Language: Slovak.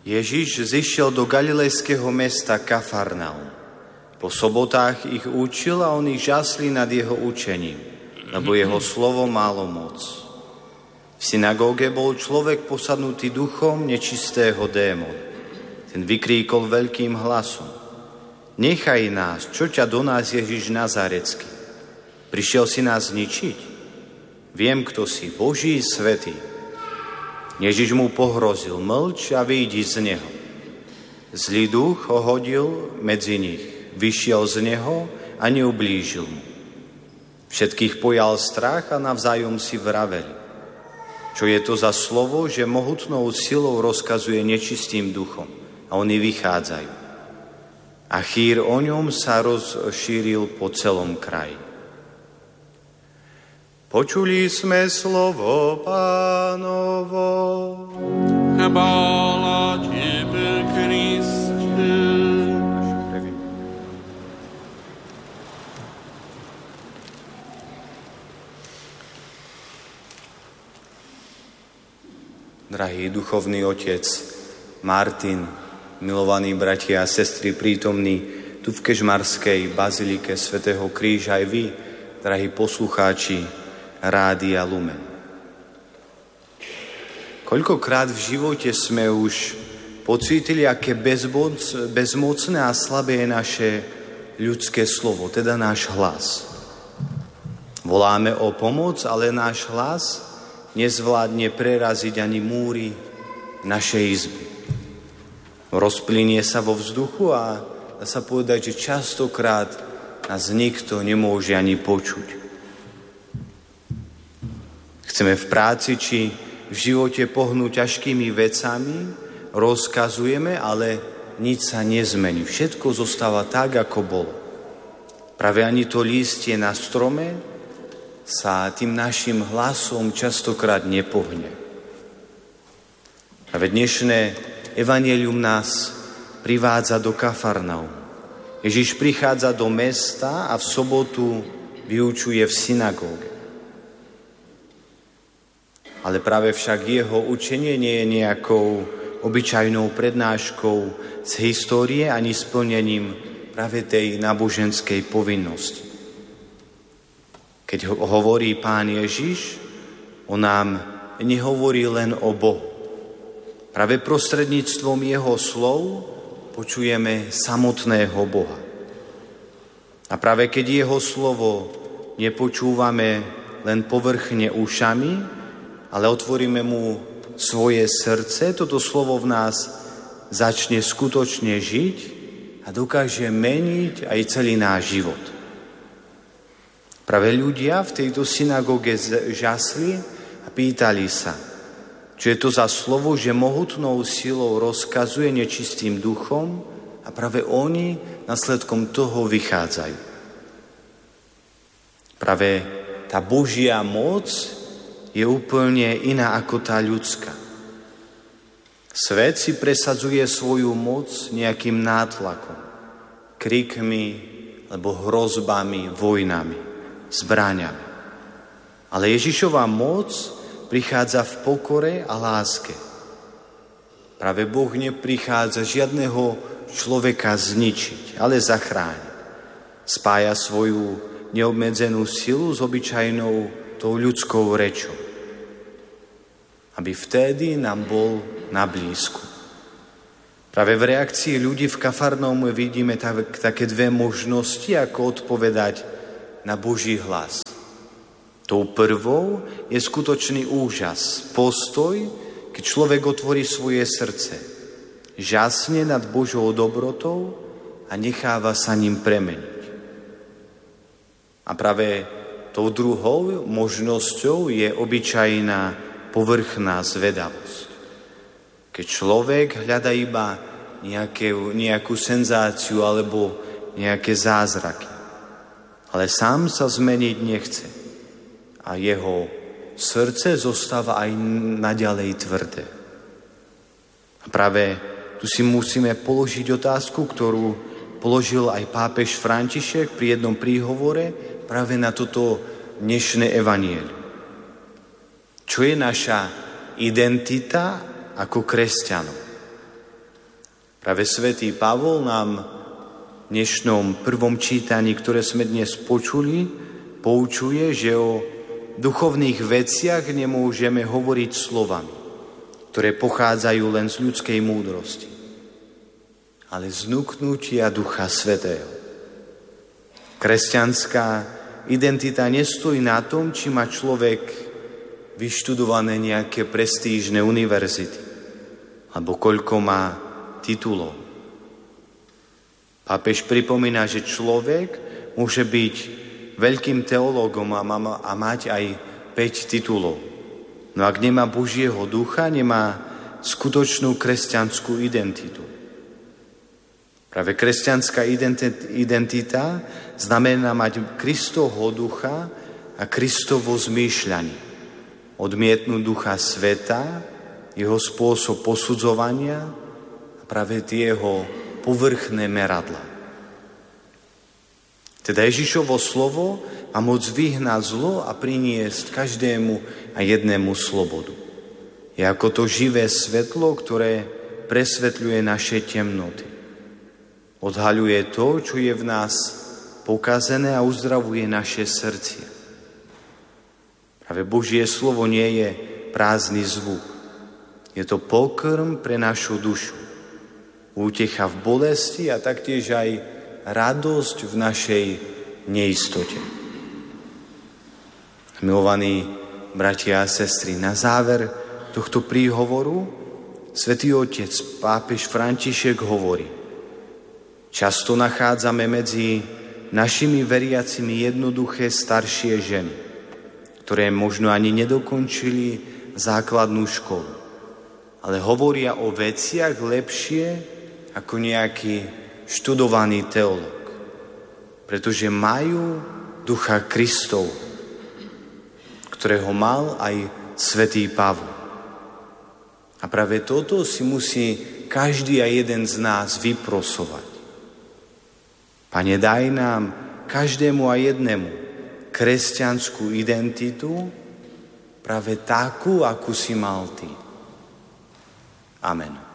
Ježiš zišiel do galilejského mesta Kafarnaum. Po sobotách ich učil a oni žasli nad jeho učením, lebo jeho slovo malo moc. V synagóge bol človek posadnutý duchom nečistého démona. Ten vykríkol veľkým hlasom: Nechaj nás, čo ťa do nás Ježiš Nazarecký? Prišiel si nás zničiť? Viem, kto si, Boží svätý. Ježiš mu pohrozil: Mlč a vyjdi z neho. Zlý duch ho hodil medzi nich, vyšiel z neho a neublížil mu. Všetkých pojal strach a navzájom si vraveli: Čo je to za slovo, že mohutnou silou rozkazuje nečistým duchom a oni vychádzajú. A chýr o ňom sa rozšíril po celom kraji. Počuli sme slovo Pánovo. Chvála Tebe, Kriste. Drahý duchovný otec Martin, milovaní bratia a sestry prítomní tu v Kežmarskej bazilike svätého Kríža, aj vy, drahí poslucháči Rádia Lumen. Koľkokrát v živote sme už pocítili, aké bezmocné a slabé je naše ľudské slovo, teda náš hlas. Voláme o pomoc, ale náš hlas nezvládne preraziť ani múry našej izby. Rozplynie sa vo vzduchu a dá sa povedať, že častokrát nás nikto nemôže ani počuť. Chceme v práci či v živote pohnúť ťažkými vecami, rozkazujeme, ale nič sa nezmení. Všetko zostáva tak, ako bolo. Práve ani to lístie na strome sa tým našim hlasom častokrát nepohne. Práve dnešné evanjelium nás privádza do Kafarnaum. Ježiš prichádza do mesta a v sobotu vyučuje v synagóge. Ale práve však jeho učenie nie je nejakou obyčajnou prednáškou z histórie ani splnením práve tej náboženskej povinnosti. Keď hovorí Pán Ježiš, on nám nehovorí len o Bohu. Práve prostredníctvom jeho slov počujeme samotného Boha. A práve keď jeho slovo nepočúvame len povrchne ušami, ale otvoríme mu svoje srdce, toto slovo v nás začne skutočne žiť a dokáže meniť aj celý náš život. Práve ľudia v tejto synagóge žasli a pýtali sa, čo je to za slovo, že mohutnou silou rozkazuje nečistým duchom a práve oni následkom toho vychádzajú. Práve tá Božia moc je úplne iná ako tá ľudská. Svet si presadzuje svoju moc nejakým nátlakom, krikmi alebo hrozbami, vojnami, zbraňami. Ale Ježišova moc prichádza v pokore a láske. Práve Boh neprichádza žiadneho človeka zničiť, ale zachrániť. Spája svoju neobmedzenú silu s obyčajnou tou ľudskou rečou, aby vtedy nám bol na blízku. Práve v reakcii ľudí v Kafarnaume vidíme také dve možnosti, ako odpovedať na Boží hlas. Tou prvou je skutočný úžas, postoj, keď človek otvorí svoje srdce, žasne nad Božou dobrotou a necháva sa ním premeniť. A práve tou druhou možnosťou je obyčajná povrchná zvedavosť. Keď človek hľadá iba nejakú senzáciu alebo nejaké zázraky, ale sám sa zmeniť nechce a jeho srdce zostáva aj naďalej tvrdé. A práve tu si musíme položiť otázku, ktorú položil aj pápež František pri jednom príhovore práve na toto dnešné evanjelium. Čo je naša identita ako kresťanov? Práve svätý Pavol nám v dnešnom prvom čítaní, ktoré sme dnes počuli, poučuje, že o duchovných veciach nemôžeme hovoriť slovami, ktoré pochádzajú len z ľudskej múdrosti, ale z vnúknutia Ducha Svätého. Kresťanská identita nestojí na tom, či má človek vyštudované nejaké prestížne univerzity, alebo koľko má titulov. Pápež pripomína, že človek môže byť veľkým teológom a mať aj 5 titulov. No ak nemá Božieho ducha, nemá skutočnú kresťanskú identitu. Práve kresťanská identita znamená mať Kristovho ducha a Kristovo zmýšľanie. Odmietnúť ducha sveta, jeho spôsob posudzovania a práve tie jeho povrchné meradla. Teda Ježišovo slovo má moc vyhnať zlo a priniesť každému a jednému slobodu. Je ako to živé svetlo, ktoré presvetľuje naše temnoty. Odhaľuje to, čo je v nás pokazené a uzdravuje naše srdcia. Práve Božie slovo nie je prázdny zvuk. Je to pokrm pre našu dušu. Útecha v bolesti a taktiež aj radosť v našej neistote. Milovaní bratia a sestry, na záver tohto príhovoru Svätý Otec pápež František hovorí: často nachádzame medzi našimi veriacimi jednoduché staršie ženy, ktoré možno ani nedokončili základnú školu, ale hovoria o veciach lepšie ako nejaký študovaný teológ, pretože majú ducha Kristov, ktorého mal aj svätý Pavol. A práve toto si musí každý a jeden z nás vyprosovať. Pane, daj nám každému a jednému kresťanskú identitu, práve takú, akú si mal ty. Amen.